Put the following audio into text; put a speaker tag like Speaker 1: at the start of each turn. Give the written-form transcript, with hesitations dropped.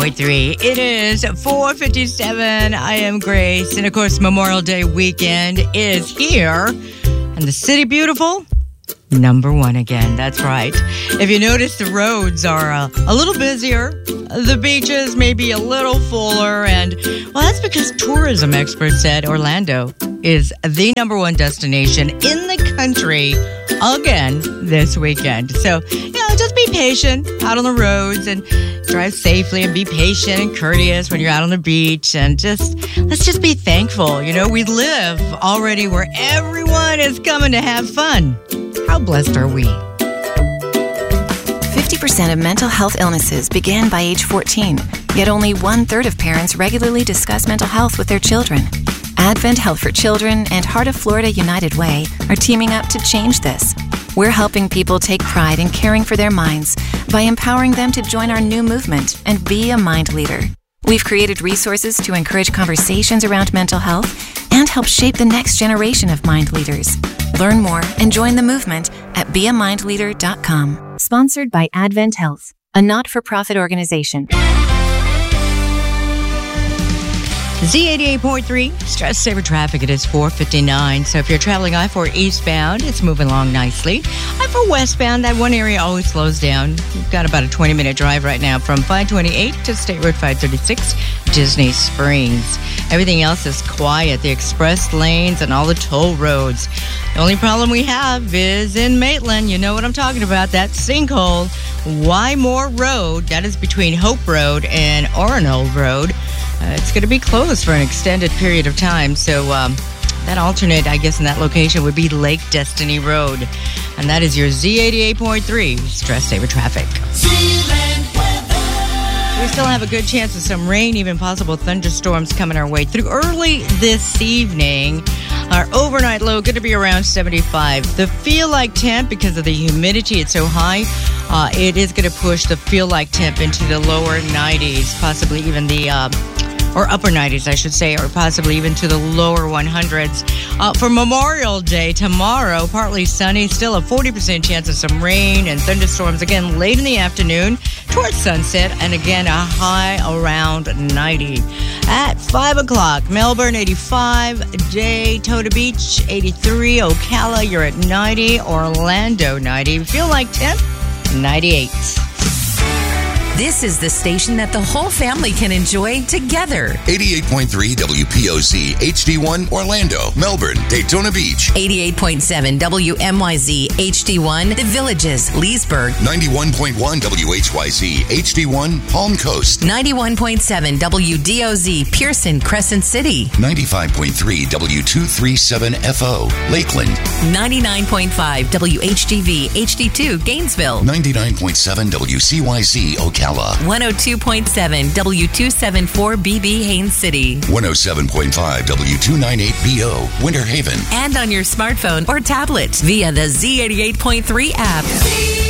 Speaker 1: 3. It is 4:57. I am Grace. And of course, Memorial Day weekend is here. And the city beautiful? Number one again. That's right. If you notice, the roads are a little busier. The beaches may be a little fuller. And, well, that's because tourism experts said Orlando is the number one destination in the country again this weekend. So, just be patient out on the roads and drive safely and be patient and courteous when you're out on the beach. And let's just be thankful. We live already where everyone is coming to have fun. How blessed are we?
Speaker 2: 50% of mental health illnesses begin by age 14, yet only 1/3 of parents regularly discuss mental health with their children. Advent Health for Children and Heart of Florida United Way are teaming up to change this. We're helping people take pride in caring for their minds by empowering them to join our new movement and be a mind leader. We've created resources to encourage conversations around mental health and help shape the next generation of mind leaders. Learn more and join the movement at beamindleader.com. Sponsored by Advent Health, a not-for-profit organization.
Speaker 1: Z88.3, Stress Saver Traffic. It is 4:59. So if you're traveling I-4 eastbound, it's moving along nicely. I-4 westbound, that one area always slows down. You've got about a 20-minute drive right now from 528 to State Road 536, Disney Springs. Everything else is quiet. The express lanes and all the toll roads. The only problem we have is in Maitland. You know what I'm talking about. That sinkhole. Wymore Road, that is between Hope Road and Oronold Road. It's going to be closed for an extended period of time. So that alternate, I guess, in that location would be Lake Destiny Road. And that is your Z88.3 Stress Saver Traffic. We still have a good chance of some rain, even possible thunderstorms coming our way through early this evening. Our overnight low going to be around 75. The feel-like temp, because of the humidity, it's so high, it is going to push the feel-like temp into the lower 90s, possibly even or upper 90s, I should say, or possibly even to the lower 100s. For Memorial Day tomorrow, partly sunny, still a 40% chance of some rain and thunderstorms again late in the afternoon towards sunset, and again a high around 90. At 5 o'clock, Melbourne 85, Daytona Beach 83, Ocala you're at 90, Orlando 90. Feel like temp 98.
Speaker 3: This is the station that the whole family can enjoy together.
Speaker 4: 88.3 WPOC HD1 Orlando, Melbourne, Daytona Beach.
Speaker 3: 88.7 WMYZ HD1 The Villages, Leesburg.
Speaker 4: 91.1 WHYZ HD1 Palm Coast.
Speaker 3: 91.7 WDOZ Pearson, Crescent City.
Speaker 4: 95.3 W237FO Lakeland.
Speaker 3: 99.5 WHGV HD2 Gainesville.
Speaker 4: 99.7 WCYZ Ocala.
Speaker 3: 102.7 W274BB Haines City.
Speaker 4: 107.5 W298BO Winter Haven.
Speaker 3: And on your smartphone or tablet via the Z88.3 app.